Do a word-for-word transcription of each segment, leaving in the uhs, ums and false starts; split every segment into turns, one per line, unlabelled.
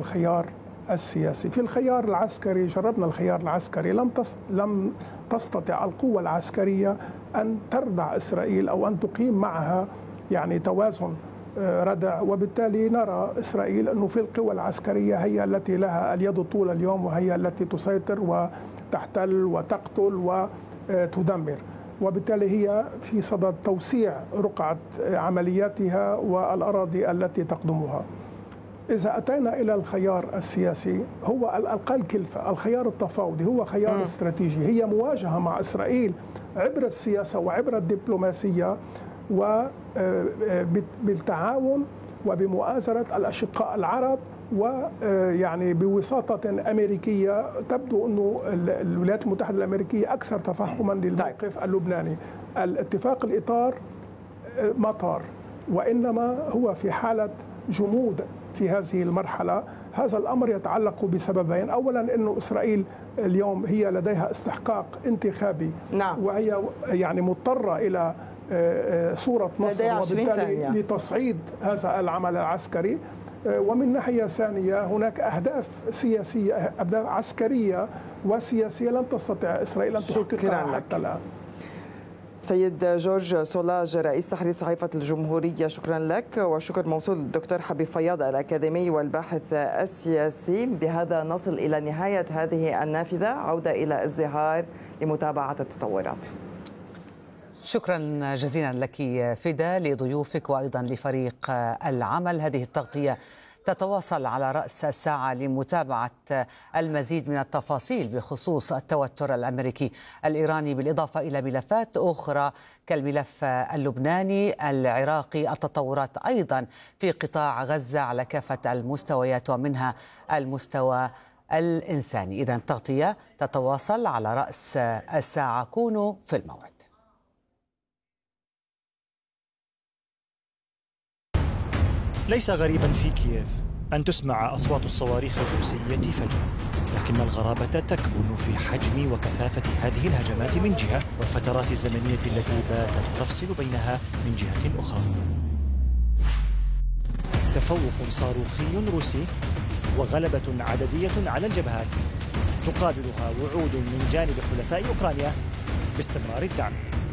والخيار السياسي. في الخيار العسكري جربنا الخيار العسكري، لم لم تستطع القوة العسكرية أن تردع إسرائيل أو أن تقيم معها يعني توازن ردع، وبالتالي نرى إسرائيل أنه في القوى العسكرية هي التي لها اليد طول اليوم، وهي التي تسيطر وتحتل وتقتل وتدمر، وبالتالي هي في صدد توسيع رقعة عملياتها والأراضي التي تقدمها. إذا أتينا إلى الخيار السياسي هو الأقل كلفة، الخيار التفاوضي هو خيار م. استراتيجي، هي مواجهة مع إسرائيل عبر السياسة وعبر الدبلوماسية وبالتعاون وبمؤازرة الأشقاء العرب، ويعني بوساطة أمريكية. تبدو أنه الولايات المتحدة الأمريكية أكثر تفهما للموقف اللبناني. الاتفاق الإطار ما طار، وإنما هو في حالة جمود في هذه المرحلة. هذا الأمر يتعلق بسببين: أولا أنه إسرائيل اليوم هي لديها استحقاق انتخابي،
نعم.
وهي يعني مضطرة إلى صورة نصر، وبالتالي لتصعيد هذا العمل العسكري. ومن ناحية ثانية هناك أهداف سياسية، أهداف عسكرية وسياسية لم تستطع إسرائيل أن تحققها حتى الآن.
سيد جورج سولاج رئيس تحرير صحيفة الجمهورية، شكرا لك. وشكر موصول الدكتور حبيب فياض الأكاديمي والباحث السياسي. بهذا نصل إلى نهاية هذه النافذة، عودة إلى الزهار لمتابعة التطورات.
شكرا جزيلا لك فدا، لضيوفك وأيضا لفريق العمل. هذه التغطية تتواصل على رأس الساعة لمتابعة المزيد من التفاصيل بخصوص التوتر الأمريكي الإيراني، بالإضافة إلى ملفات أخرى كالملف اللبناني العراقي، التطورات أيضا في قطاع غزة على كافة المستويات ومنها المستوى الإنساني. إذن تغطية تتواصل على رأس الساعة، كونوا في الموعد.
ليس غريبا في كييف أن تسمع أصوات الصواريخ الروسية فجأة، لكن الغرابة تكمن في حجم وكثافة هذه الهجمات من جهة، والفترات الزمنية التي باتت تفصل بينها من جهة أخرى. تفوق صاروخي روسي وغلبة عددية على الجبهات تقابلها وعود من جانب حلفاء أوكرانيا باستمرار الدعم.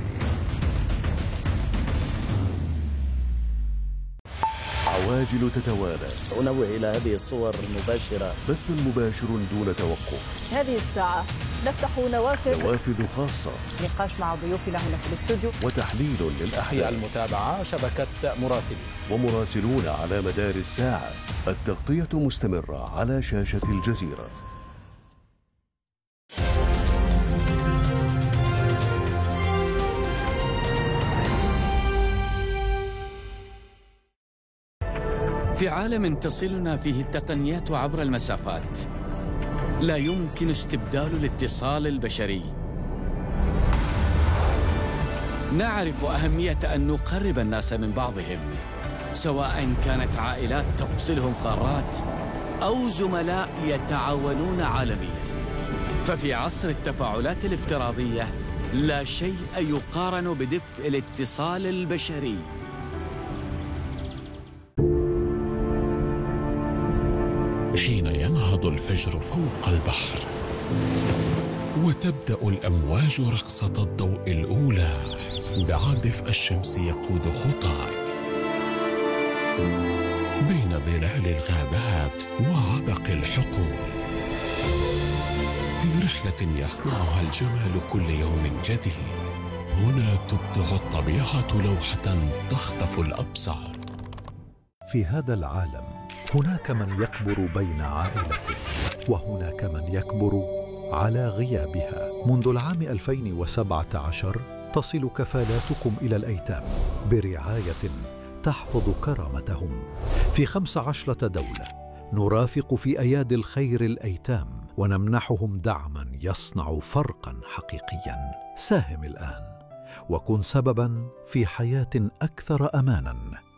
عواجل تتوالى.
أنوه إلى هذه الصور المباشرة.
بث مباشر دون توقف.
هذه الساعة نفتح نوافذ
نوافذ خاصة،
نقاش مع ضيوفنا هنا في الاستوديو،
وتحليل للأحداث.
المتابعة شبكة مراسلين
ومراسلون على مدار الساعة. التغطية مستمرة على شاشة الجزيرة.
في عالم تصلنا فيه التقنيات عبر المسافات، لا يمكن استبدال الاتصال البشري. نعرف أهمية أن نقرب الناس من بعضهم، سواء كانت عائلات تفصلهم قارات أو زملاء يتعاونون عالميا. ففي عصر التفاعلات الافتراضية لا شيء يقارن بدفء الاتصال البشري.
حين ينهض الفجر فوق البحر وتبدأ الأمواج رقصة الضوء الأولى، بعد دفء الشمس يقود خطاك بين ظلال الغابات وعبق الحقول، في رحلة يصنعها الجمال كل يوم جديد. هنا تبدع الطبيعة لوحة تخطف الأبصار.
في هذا العالم هناك من يكبر بين عائلته، وهناك من يكبر على غيابها. منذ العام ألفين وسبعة عشر تصل كفالاتكم إلى الأيتام برعاية تحفظ كرامتهم. في خمس عشرة دولة نرافق في أيادي الخير الأيتام ونمنحهم دعما يصنع فرقا حقيقيا. ساهم الآن وكن سببا في حياة أكثر أمانا.